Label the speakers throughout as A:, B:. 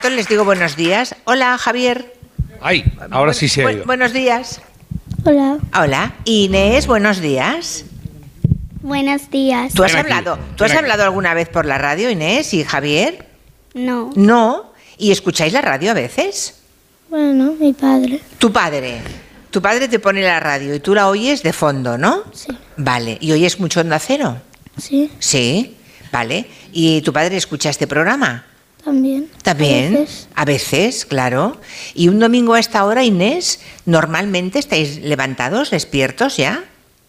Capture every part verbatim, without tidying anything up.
A: Les digo buenos días. Hola, Javier.
B: Ay, ahora sí se ha ido.
A: Bu- buenos días.
C: Hola.
A: Hola. Inés, buenos días.
C: Buenos días.
A: ¿Tú has
B: Ven aquí,
A: hablado, ¿tú has
B: ven aquí.
A: hablado alguna vez por la radio, Inés y Javier?
C: No.
A: No. ¿Y escucháis la radio a veces?
C: Bueno, mi padre.
A: Tu padre. Tu padre te pone la radio y tú la oyes de fondo, ¿no?
C: Sí.
A: Vale. ¿Y oyes mucho Onda Cero?
C: Sí,
A: Sí. Vale. ¿Y tu padre escucha este programa?
C: también.
A: También.
C: A veces.
A: A veces, claro. ¿Y un domingo a esta hora, Inés, normalmente estáis levantados, despiertos ya?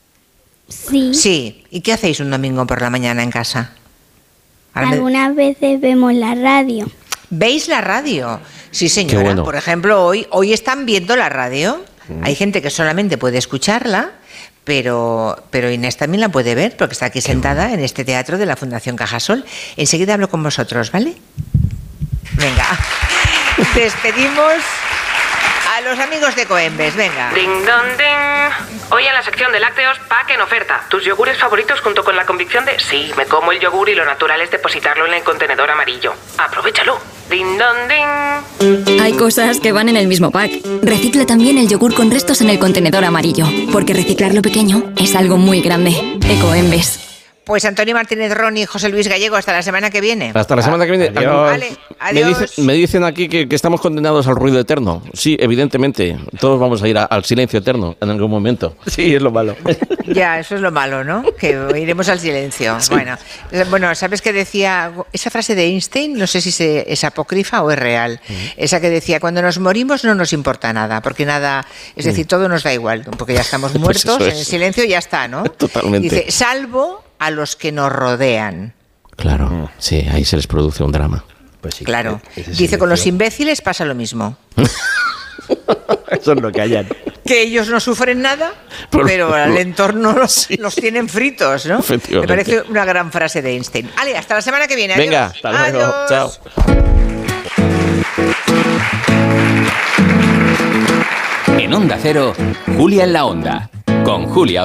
C: Sí.
A: Sí. ¿Y qué hacéis un domingo por la mañana en casa? Ahora me-
C: Algunas veces vemos la radio.
A: ¿Veis la radio? Sí, señora.
D: Qué bueno.
A: Por ejemplo, hoy, hoy están viendo la radio. Hay gente que solamente puede escucharla, pero, pero Inés también la puede ver porque está aquí sentada en este teatro de la Fundación Cajasol. Enseguida hablo con vosotros, ¿vale? Venga. Despedimos a los amigos de Coembes, venga.
E: Ding dong ding. Hoy en la sección de lácteos, pack en oferta. Tus yogures favoritos junto con la convicción de sí, me como el yogur y lo natural es depositarlo en el contenedor amarillo. Aprovechalo. Ding dong ding.
F: Hay cosas que van en el mismo pack. Recicla también el yogur con restos en el contenedor amarillo, porque reciclar lo pequeño es algo muy grande. Ecoembes.
A: Pues Antonio Martínez Ron y José Luis Gallego, hasta la semana que viene.
D: Hasta la semana que viene.
B: Adiós.
A: Vale,
D: Me,
A: adiós.
D: dicen, me dicen aquí que, que estamos condenados al ruido eterno. Sí, evidentemente. Todos vamos a ir a- al silencio eterno en algún momento. Sí, es lo malo.
A: Ya, eso es lo malo, ¿no? Que iremos al silencio. Bueno, eh, bueno, ¿sabes qué decía esa frase de Einstein? No sé si se- es apócrifa o es real. Esa que decía, cuando nos morimos no nos importa nada, porque nada, es decir, todo nos da igual, porque ya estamos
D: Pues
A: muertos,
D: eso
A: en
D: es.
A: el silencio ya está, ¿no?
D: Totalmente.
A: Dice, salvo a los que nos rodean.
D: Claro, sí, ahí se les produce un drama.
B: Pues sí,
A: Claro.
B: ese
A: Dice, con los
B: silencio.
A: imbéciles pasa lo mismo.
B: Eso es lo que hayan.
A: Que ellos no sufren nada,
D: Pero-
A: pero al entorno los,
D: Sí.
A: los tienen fritos, ¿no? Me
D: Efectivamente.
A: parece una gran frase de Einstein. Ale, hasta la semana que viene.
D: Venga,
A: Adiós.
D: hasta luego.
A: Adiós.
D: Chao.
G: En Onda Cero, Julia en la Onda, con Julia